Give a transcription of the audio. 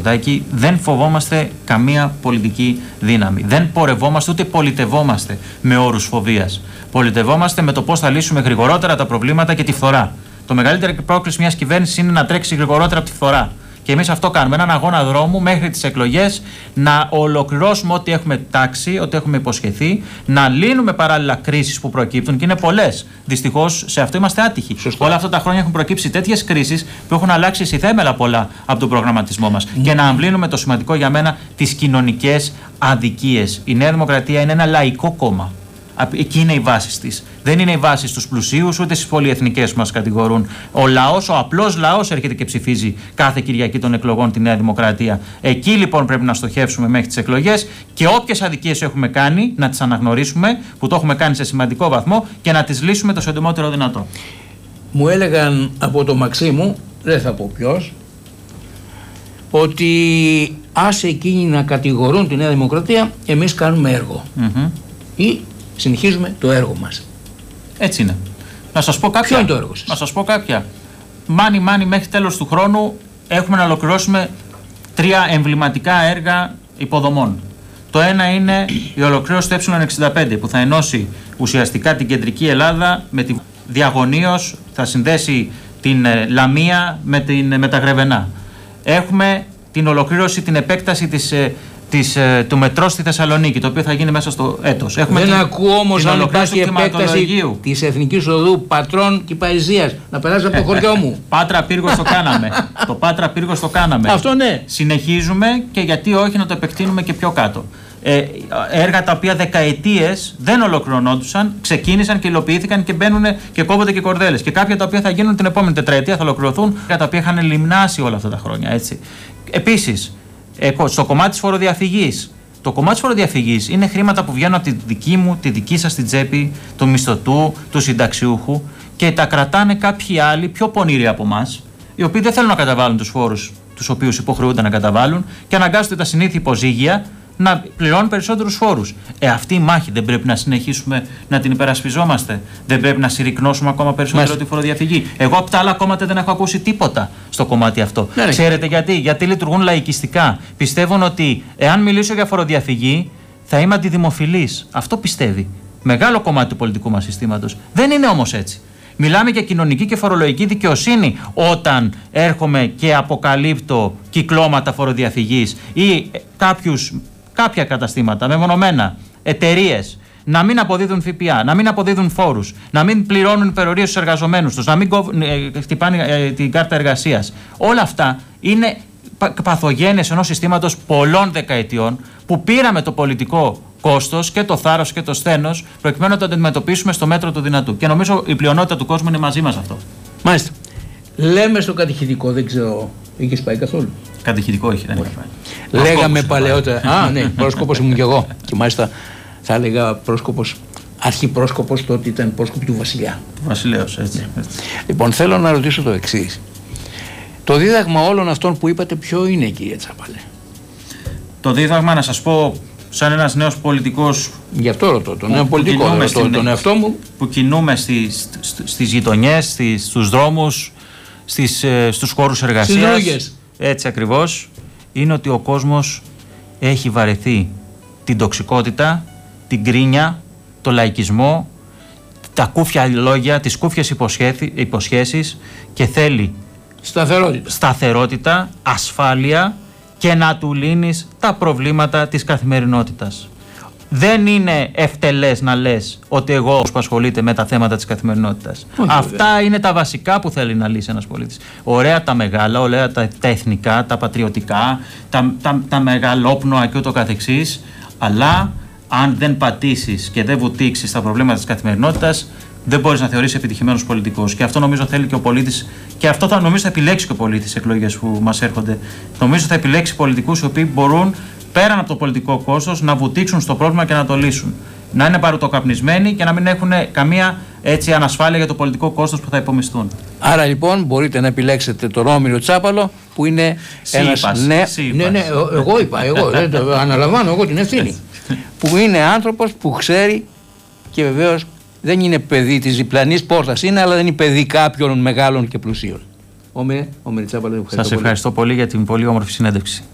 Μητσοτάκη, δεν φοβόμαστε καμία πολιτική δύναμη. Δεν πορευόμαστε ούτε πολιτευόμαστε με όρους φοβίας. Πολιτευόμαστε με το πώς θα λύσουμε γρηγορότερα τα προβλήματα και τη φθορά. Το μεγαλύτερη πρόκληση μιας κυβέρνησης είναι να τρέξει γρηγορότερα από τη φθορά. Και εμείς αυτό κάνουμε. Έναν αγώνα δρόμου μέχρι τις εκλογές να ολοκληρώσουμε ό,τι έχουμε τάξει, ό,τι έχουμε υποσχεθεί, να λύνουμε παράλληλα κρίσεις που προκύπτουν και είναι πολλές. Δυστυχώς σε αυτό είμαστε άτυχοι. Σωστό. Όλα αυτά τα χρόνια έχουν προκύψει τέτοιες κρίσεις που έχουν αλλάξει θέμελα πολλά από τον προγραμματισμό μας. Και να αμβλύνουμε το σημαντικό για μένα, τις κοινωνικές αδικίες. Η Νέα Δημοκρατία είναι ένα λαϊκό κόμμα. Εκεί είναι οι βάσεις της. Δεν είναι οι βάσεις στους πλουσίους ούτε στις πολυεθνικές που μας κατηγορούν. Ο λαός, ο απλός λαός έρχεται και ψηφίζει κάθε Κυριακή των εκλογών τη Νέα Δημοκρατία. Εκεί λοιπόν πρέπει να στοχεύσουμε μέχρι τις εκλογές και όποιες αδικίες έχουμε κάνει να τις αναγνωρίσουμε, που το έχουμε κάνει σε σημαντικό βαθμό, και να τις λύσουμε το συντομότερο δυνατό. Μου έλεγαν από το Μαξίμου, δεν θα πω ποιος, ότι άσε εκείνοι να κατηγορούν τη Νέα Δημοκρατία, εμείς κάνουμε έργο. Ή συνεχίζουμε το έργο μας. Έτσι είναι. Να σας πω κάποια. Ποιο είναι το έργο σας? Να σας πω κάποια. Μάνι μέχρι τέλος του χρόνου έχουμε να ολοκληρώσουμε 3 εμβληματικά έργα υποδομών. Το ένα είναι η ολοκλήρωση του Ε65 που θα ενώσει ουσιαστικά την κεντρική Ελλάδα με τη διαγωνίως, θα συνδέσει την Λαμία με τα Γρεβενά. Έχουμε την ολοκλήρωση, την επέκταση του μετρό στη Θεσσαλονίκη, το οποίο θα γίνει μέσα στο έτος. Δεν ακούω όμως αν υπάρχει επέκταση της Εθνικής Οδού Πατρών και Παϊζίας να περάσει από το χωριό μου. Πάτρα Πύργος το κάναμε. Το Πάτρα Πύργος το κάναμε. Αυτό ναι. Συνεχίζουμε και γιατί όχι να το επεκτείνουμε και πιο κάτω. Έργα τα οποία δεκαετίες δεν ολοκληρωνόντουσαν, ξεκίνησαν και υλοποιήθηκαν και μπαίνουν και κόβονται και κορδέλες. Και κάποια τα οποία θα γίνουν την επόμενη τετραετία, θα ολοκληρωθούν, τα οποία είχαν λιμνάσει όλα αυτά τα χρόνια. Έτσι. Επίσης, στο κομμάτι της φοροδιαφυγής. Το κομμάτι της φοροδιαφυγής είναι χρήματα που βγαίνουν από τη δική μου, τη δική σας την τσέπη, του μισθωτού, του συνταξιούχου και τα κρατάνε κάποιοι άλλοι πιο πονηροί από εμάς, οι οποίοι δεν θέλουν να καταβάλουν τους φόρους τους οποίους υποχρεούνται να καταβάλουν και αναγκάζονται τα συνήθεια υποζύγια να πληρώνουν περισσότερους φόρους. Αυτή η μάχη δεν πρέπει να συνεχίσουμε να την υπερασπιζόμαστε? Δεν πρέπει να συρρικνώσουμε ακόμα περισσότερο τη φοροδιαφυγή? Εγώ από τα άλλα κόμματα δεν έχω ακούσει τίποτα στο κομμάτι αυτό. Ναι, ξέρετε γιατί? Γιατί λειτουργούν λαϊκιστικά. Πιστεύουν ότι εάν μιλήσω για φοροδιαφυγή θα είμαι αντιδημοφιλής. Αυτό πιστεύει μεγάλο κομμάτι του πολιτικού μας συστήματος. Δεν είναι όμως έτσι. Μιλάμε για κοινωνική και φορολογική δικαιοσύνη όταν έρχομαι και αποκαλύπτω κυκλώματα φοροδιαφυγής ή κάποια καταστήματα μεμονωμένα, εταιρείες, να μην αποδίδουν ΦΠΑ, να μην αποδίδουν φόρους, να μην πληρώνουν υπερορίες στους εργαζομένους τους, να μην χτυπάνε την κάρτα εργασίας. Όλα αυτά είναι παθογένειες ενός συστήματος πολλών δεκαετιών που πήραμε το πολιτικό κόστος και το θάρρος και το σθένος προκειμένου να το αντιμετωπίσουμε στο μέτρο του δυνατού. Και νομίζω η πλειονότητα του κόσμου είναι μαζί μας αυτό. Μάλιστα. Λέμε στο κατηχητικό, δεν ξέρω, είχες πάει καθόλου? Κατηχητικό όχι, δεν είχα πάει. Λέγαμε παλαιότερα. Α, ναι, πρόσκοπος ήμουν κι εγώ. Και μάλιστα θα έλεγα πρόσκοπος, αρχιπρόσκοπος, τότε ήταν πρόσκοπο του Βασιλιά. Του Βασιλέως, έτσι. Λοιπόν, θέλω να ρωτήσω το εξής. Το δίδαγμα όλων αυτών που είπατε ποιο είναι, κύριε Τσάπαλε? Το δίδαγμα, να σας πω, σαν ένας νέος πολιτικός. Γι' αυτό ρωτώ, τον νέο πολιτικό, τον εαυτό μου. Που κινούμε στις γειτονιές, στους δρόμους, στους χώρους εργασίας. Έτσι ακριβώς. Είναι ότι ο κόσμος έχει βαρεθεί την τοξικότητα, την κρίνια, το λαϊκισμό, τα κούφια λόγια, τις κούφιες υποσχέσεις και θέλει σταθερότητα, ασφάλεια και να του λύνεις τα προβλήματα της καθημερινότητας. Δεν είναι ευτελές να λες ότι εγώ που ασχολείται με τα θέματα της καθημερινότητας. Αυτά είναι τα βασικά που θέλει να λύσει ένας πολίτης. Ωραία τα μεγάλα, ωραία τα εθνικά, τα πατριωτικά, τα μεγαλόπνοα και ούτω καθεξής, αλλά αν δεν πατήσεις και δεν βουτήξεις τα προβλήματα της καθημερινότητας, δεν μπορείς να θεωρείς επιτυχημένος πολιτικός. Και αυτό νομίζω θέλει και ο πολίτης, και αυτό νομίζω θα επιλέξει και ο πολίτης στις εκλογές που μας έρχονται. Νομίζω θα επιλέξει πολιτικούς οι οποίοι μπορούν πέραν από το πολιτικό κόστος να βουτήξουν στο πρόβλημα και να το λύσουν. Να είναι παρουτοκαπνισμένοι και να μην έχουν καμία έτσι ανασφάλεια για το πολιτικό κόστος που θα υπομισθούν. Άρα λοιπόν μπορείτε να επιλέξετε τον Όμηρο Τσάπαλο που είναι ένας εγώ είπα, αναλαμβάνω εγώ την ευθύνη. Που είναι άνθρωπος που ξέρει και βεβαίως δεν είναι παιδί της διπλανής πόρτας είναι, αλλά δεν είναι παιδί κάποιων μεγάλων και πλουσίων. Όμηρε Τσάπαλο, σας ευχαριστώ πολύ για την πολύ όμορφη συνέντευξη.